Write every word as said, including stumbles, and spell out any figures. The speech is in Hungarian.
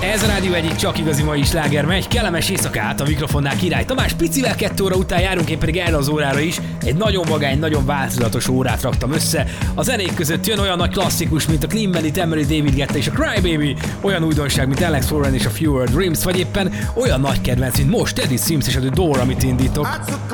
Ez a rádió egyik csak igazi mai sláger megy, kellemes éjszakát, a mikrofonnál Király Tamás, picivel kettő óra után járunk, én pedig erre az órára is egy nagyon vagány, nagyon változatos órát raktam össze. A zenék között jön olyan nagy klasszikus, mint a Clean Bandit, Emery, David Guetta és a Crybaby, olyan újdonság, mint Alex Warren és a Fewer Dreams, vagy éppen olyan nagy kedvenc, mint most Teddy Swims és a The Door, amit indítok.